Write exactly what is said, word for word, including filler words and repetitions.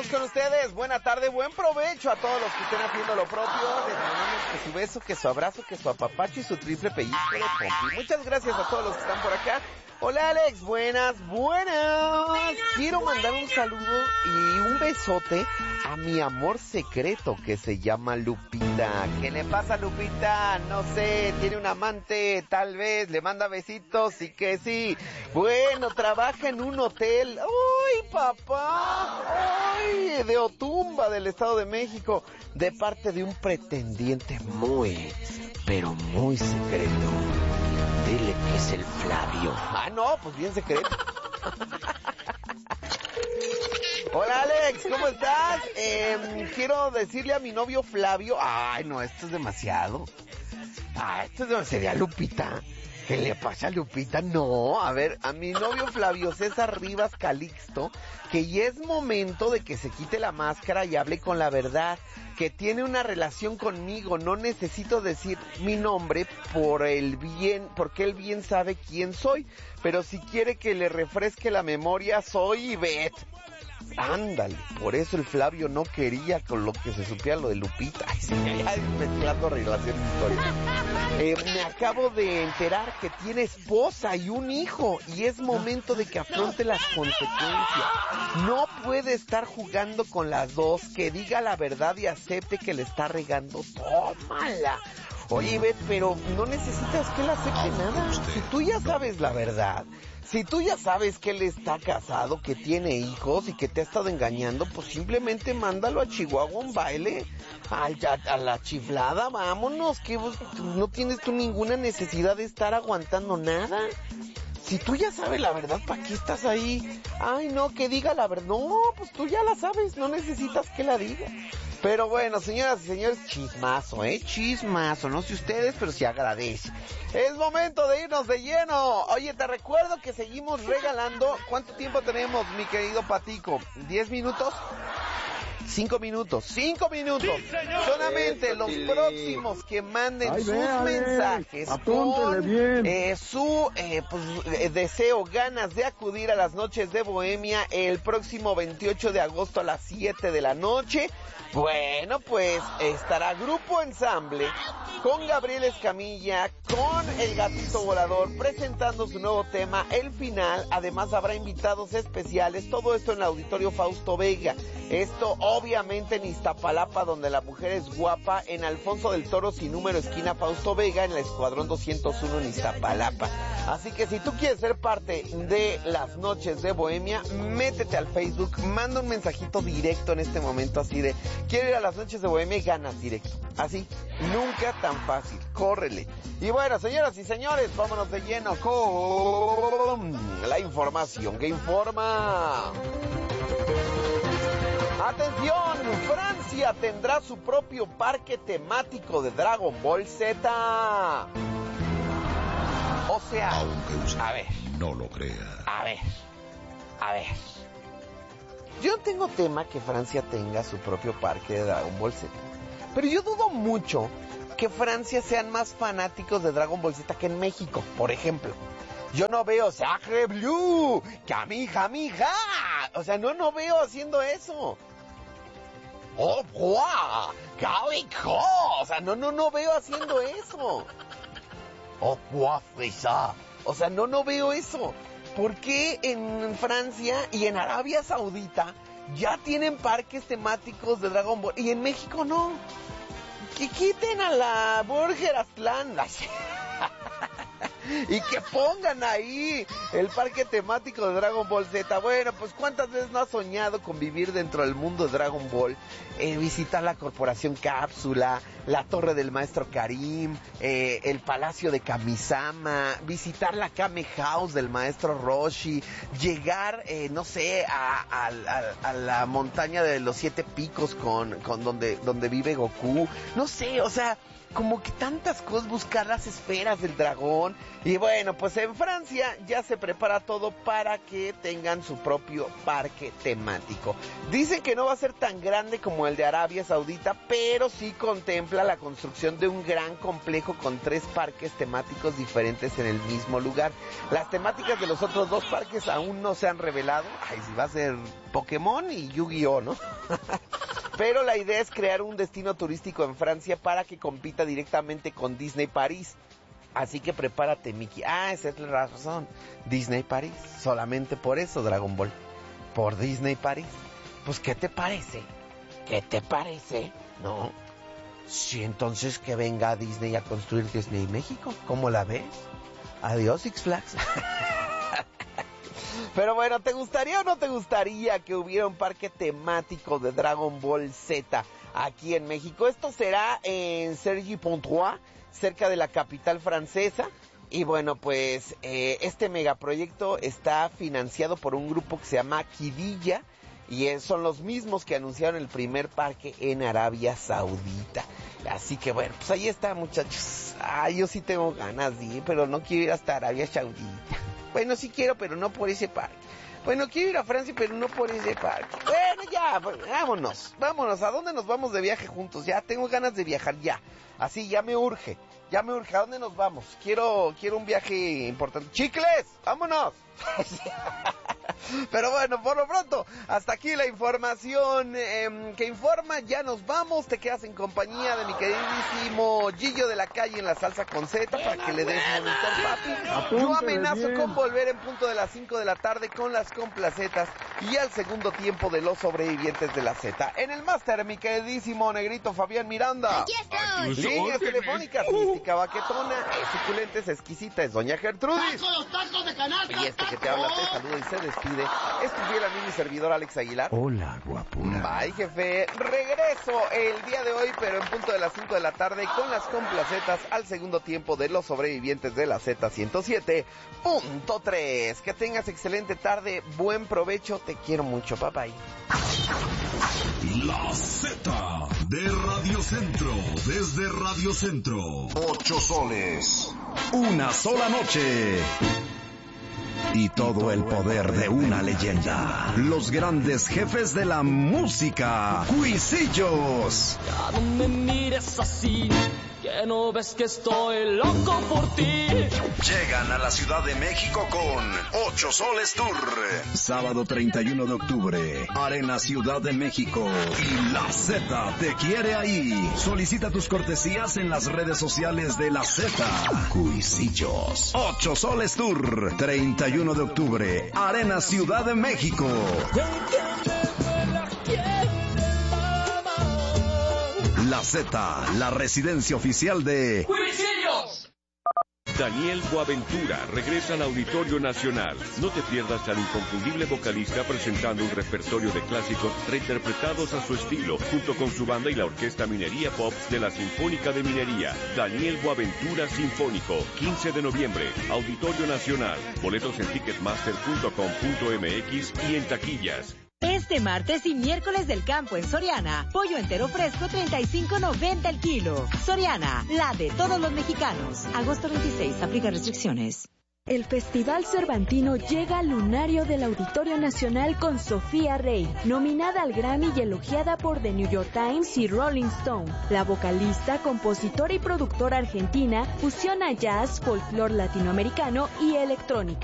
estamos con ustedes. Buena tarde, buen provecho a todos los que estén haciendo lo propio. Les mandamos que su beso, que su abrazo, que su apapacho y su triple pellizco de pompi. Muchas gracias a todos los que están por acá. Hola Alex, buenas, buenas. Quiero mandar un saludo y un besote a mi amor secreto que se llama Lupita. ¿Qué le pasa a Lupita? No sé, tiene un amante, tal vez, le manda besitos y que sí. Bueno, trabaja en un hotel. ¡Ay, papá! ¡Ay! De Otumba, del Estado de México, de parte de un pretendiente muy, pero muy secreto. Dile que es el Flavio. Ah, no, pues bien secreto. Hola Alex, ¿cómo estás? Eh, quiero decirle a mi novio Flavio. Ay, no, esto es demasiado. Ah, esto es demasiado. ¿Sería Lupita? ¿Qué le pasa a Lupita? No, a ver, a mi novio Flavio César Rivas Calixto, que ya es momento de que se quite la máscara y hable con la verdad, que tiene una relación conmigo, no necesito decir mi nombre por el bien, porque él bien sabe quién soy, pero si quiere que le refresque la memoria, soy Ivette. Ándale, por eso el Flavio no quería con lo que se supiera lo de Lupita. Ay, sí, ya mezclando relaciones históricas. Eh, me acabo de enterar que tiene esposa y un hijo y es momento de que afronte las consecuencias. No puede estar jugando con las dos, que diga la verdad y acepte que le está regando. Tómala. Oye, Beth, pero no necesitas que él acepte nada. Si tú ya sabes la verdad, si tú ya sabes que él está casado, que tiene hijos y que te ha estado engañando, pues simplemente mándalo a Chihuahua un baile, a, a, a la chiflada, vámonos, que vos, no tienes tú ninguna necesidad de estar aguantando nada. Si tú ya sabes la verdad, ¿para qué estás ahí? Ay, no, que diga la verdad. No, pues tú ya la sabes, no necesitas que la diga. Pero bueno, señoras y señores, chismazo, ¿eh? Chismazo, no sé ustedes, pero se agradece. Es momento de irnos de lleno. Oye, te recuerdo que seguimos regalando. ¿Cuánto tiempo tenemos, mi querido Patico? ¿Diez minutos? Cinco minutos, cinco minutos. Sí, solamente los próximos que manden Ay, sus véale, mensajes con bien. Eh, su eh, pues, eh, deseo, ganas de acudir a las noches de Bohemia el próximo veintiocho de agosto a las siete de la noche. Bueno, pues estará Grupo Ensamble con Gabriel Escamilla, con El Gatito Volador, presentando su nuevo tema, El Final. Además habrá invitados especiales, todo esto en el Auditorio Fausto Vega. Esto obviamente en Iztapalapa, donde la mujer es guapa, en Alfonso del Toro sin número, esquina Fausto Vega, en el Escuadrón doscientos uno en Iztapalapa. Así que si tú quieres ser parte de las noches de Bohemia, métete al Facebook, manda un mensajito directo en este momento, así de quiero ir a las noches de Bohemia y ganas directo. Así, nunca tan fácil, córrele. Y bueno, señoras y señores, vámonos de lleno con la información que informa. Atención, Francia tendrá su propio parque temático de Dragon Ball Z. O sea, aunque usted a ver, no lo crea. A ver, a ver. Yo no tengo tema que Francia tenga su propio parque de Dragon Ball Z, pero yo dudo mucho que Francia sean más fanáticos de Dragon Ball Z que en México, por ejemplo. Yo no veo Sacre Blue, Kamija Mija. O sea, no, no veo haciendo eso. Oh, ¡guau! ¡Calico! O sea, no, no, no veo haciendo eso. Oh, ¡guau! Frisa. O sea, no, no veo eso. ¿Por qué en Francia y en Arabia Saudita ya tienen parques temáticos de Dragon Ball y en México no? Que quiten a la Burger Aztlán y que pongan ahí el parque temático de Dragon Ball Z. Bueno, pues ¿cuántas veces no has soñado con vivir dentro del mundo de Dragon Ball? Eh, visitar la Corporación Cápsula, la Torre del Maestro Karim, eh, el Palacio de Kamisama, visitar la Kame House del Maestro Roshi, llegar, eh, no sé, a, a, a, a la montaña de los siete picos con, con donde, donde vive Goku. No sé, o sea, como que tantas cosas, buscar las esferas del dragón. Y bueno, pues en Francia ya se prepara todo para que tengan su propio parque temático. Dicen que no va a ser tan grande como el de Arabia Saudita, pero sí contempla la construcción de un gran complejo con tres parques temáticos diferentes en el mismo lugar. Las temáticas de los otros dos parques aún no se han revelado. Ay, si va a ser Pokémon y Yu-Gi-Oh, ¿no? Pero la idea es crear un destino turístico en Francia para que compita directamente con Disney París. Así que prepárate, Mickey. Ah, esa es la razón. Disney París. Solamente por eso, Dragon Ball. Por Disney París. Pues, ¿qué te parece? ¿Qué te parece? ¿No? Sí, entonces que venga Disney a construir Disney México. ¿Cómo la ves? Adiós, Six Flags. Pero bueno, ¿te gustaría o no te gustaría que hubiera un parque temático de Dragon Ball Z aquí en México? Esto será en Cergy-Pontoise, cerca de la capital francesa. Y bueno, pues eh, este megaproyecto está financiado por un grupo que se llama Qiddiya, y es, son los mismos que anunciaron el primer parque en Arabia Saudita. Así que bueno, pues ahí está, muchachos. Ah, yo sí tengo ganas de ir, pero no quiero ir hasta Arabia Saudita. Bueno, sí quiero, pero no por ese parque. Bueno, quiero ir a Francia, pero no por ese parque. Bueno, ya, vámonos, vámonos. ¿A dónde nos vamos de viaje juntos? Ya, tengo ganas de viajar, ya. Así, ya me urge, ya me urge. ¿A dónde nos vamos? Quiero, quiero un viaje importante. ¡Chicles! ¡Vámonos! Pero bueno, por lo pronto, hasta aquí la información eh, que informa. Ya nos vamos, te quedas en compañía de mi queridísimo Gillo de la Calle en la salsa con Z para que le des monitor, papi. Yo amenazo con volver en punto de las cinco de la tarde con las complacetas y al segundo tiempo de los sobrevivientes de la Z. En el máster, mi queridísimo negrito Fabián Miranda. Aquí estoy. Líneas telefónicas, mística, baquetona, es suculenta, es exquisita, es doña Gertrudis. Tacos, tacos de canasta. Y este que te habla, te saluda y se despide. Es tu fiel amigo y servidor Alex Aguilar. Hola, guapura. Bye, jefe. Regreso el día de hoy, pero en punto de las cinco de la tarde con las complacetas al segundo tiempo de los sobrevivientes de la Z ciento siete punto tres. Que tengas excelente tarde, buen provecho, te quiero mucho, bye bye. La Z de Radio Centro, desde Radio Centro. Ocho soles. Una sola noche. Y todo el poder de una leyenda. Los grandes jefes de la música. Cuisillos. Ya no me mires así, que no ves que estoy loco por ti. Llegan a la Ciudad de México con Ocho Soles Tour. Sábado treinta y uno de octubre, Arena Ciudad de México. Y la Z te quiere ahí. Solicita tus cortesías en las redes sociales de la Z. Cuisillos. Ocho Soles Tour. treinta y uno de octubre, Arena Ciudad de México. La Z, la residencia oficial de ¡Cuisillos! Daniel Boaventura regresa al Auditorio Nacional. No te pierdas al inconfundible vocalista presentando un repertorio de clásicos reinterpretados a su estilo, junto con su banda y la Orquesta Minería Pop de la Sinfónica de Minería. Daniel Boaventura Sinfónico, quince de noviembre, Auditorio Nacional. Boletos en ticketmaster punto com punto m x y en taquillas. Este martes y miércoles del campo en Soriana, pollo entero fresco treinta y cinco noventa el kilo. Soriana, la de todos los mexicanos. Agosto veintiséis, aplica restricciones. El Festival Cervantino llega al lunario del Auditorio Nacional con Sofía Rey, nominada al Grammy y elogiada por The New York Times y Rolling Stone. La vocalista, compositora y productora argentina fusiona jazz, folclore latinoamericano y electrónica.